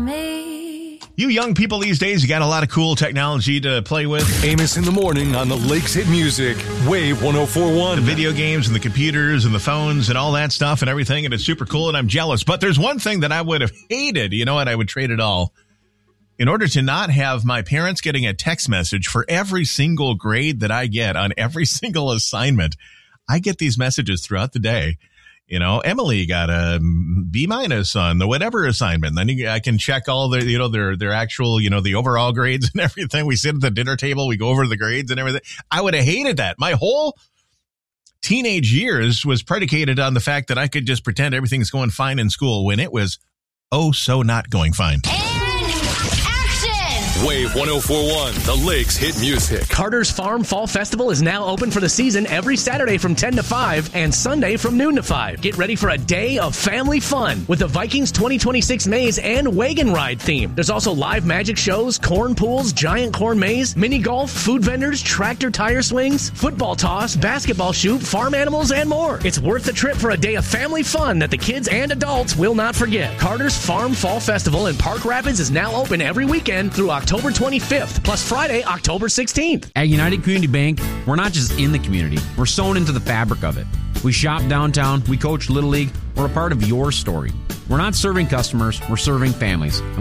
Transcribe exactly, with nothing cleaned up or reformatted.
You young people these days, you got a lot of cool technology to play with. Amos in the morning on the Lakes Hit Music, Wave one oh four point one. The video games and the computers and the phones and all that stuff and everything, and it's super cool, and I'm jealous. But there's one thing that I would have hated, you know what, I would trade it all. In order to not have my parents getting a text message for every single grade that I get on every single assignment, I get these messages throughout the day. You know, Emily got a B minus on the whatever assignment. Then I can check all their, you know, their, their actual, you know, the overall grades and everything. We sit at the dinner table. We go over the grades and everything. I would have hated that. My whole teenage years was predicated on the fact that I could just pretend everything's going fine in school when it was, oh, so not going fine. Wave one oh four point one, the Lakes Hit Music. Carter's Farm Fall Festival is now open for the season every Saturday from ten to five and Sunday from noon to five. Get ready for a day of family fun with the Vikings twenty twenty-six maze and wagon ride theme. There's also live magic shows, corn pools, giant corn maze, mini golf, food vendors, tractor tire swings, football toss, basketball shoot, farm animals, and more. It's worth the trip for a day of family fun that the kids and adults will not forget. Carter's Farm Fall Festival in Park Rapids is now open every weekend through October October twenty-fifth, plus Friday, October sixteenth. At United Community Bank, we're not just in the community, we're sewn into the fabric of it. We shop downtown, we coach Little League, we're a part of your story. We're not serving customers, we're serving families.